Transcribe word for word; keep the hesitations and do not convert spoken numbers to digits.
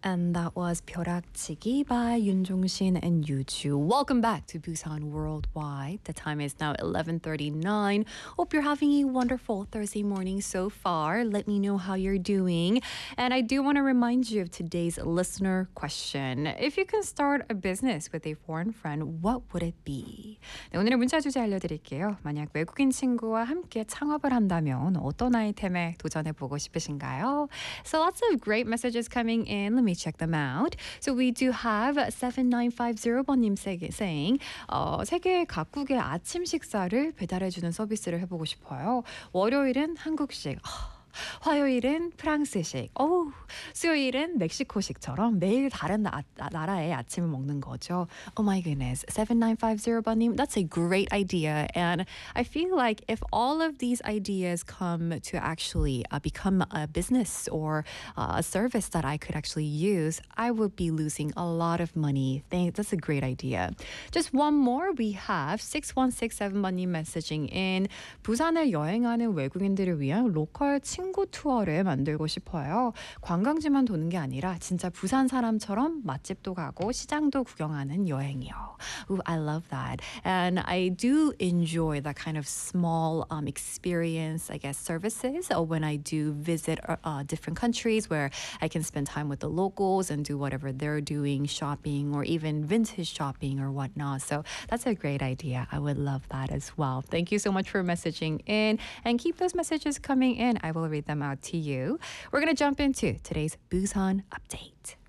And that was 벼락치기 by Yoon Jong-shin and Yoo-ju. Welcome back to Busan Worldwide. The time is now eleven thirty-nine. Hope you're having a wonderful Thursday morning so far. Let me know how you're doing. And I do want to remind you of today's listener question. If you can start a business with a foreign friend, what would it be? 네, 오늘의 문자 주제 알려드릴게요. 만약 외국인 친구와 함께 창업을 한다면 어떤 아이템에 도전해보고 싶으신가요? So lots of great messages coming in. Let me check them out. So we do have seven nine five zero 번님 saying 어, 세계 각국의 아침 식사를 배달해주는 서비스를 해보고 싶어요. 월요일은 한국식. 화요일은 프랑스식, 오, 수요일은 멕시코식처럼 매일 다른 나, 나라의 아침을 먹는 거죠. Oh my goodness, seven nine five zero 번님, that's a great idea. And I feel like if all of these ideas come to actually uh, become a business or uh, a service that I could actually use, I would be losing a lot of money. Thank, that's a great idea. Just one more, we have six one six seven 번님 messaging in. 부산을 여행하는 외국인들을 위한 로컬 친구 친구 투어를 만들고 싶어요. 관광지만 도는 게 아니라 진짜 부산 사람처럼 맛집도 가고 시장도 구경하는 여행이요. Ooh, I love that. And I do enjoy that kind of small um, experience, I guess, services uh, when I do visit uh, different countries where I can spend time with the locals and do whatever they're doing, shopping or even vintage shopping or whatnot. So that's a great idea. I would love that as well. Thank you so much for messaging in and keep those messages coming in. I will read them out to you. We're going to jump into today's Busan update.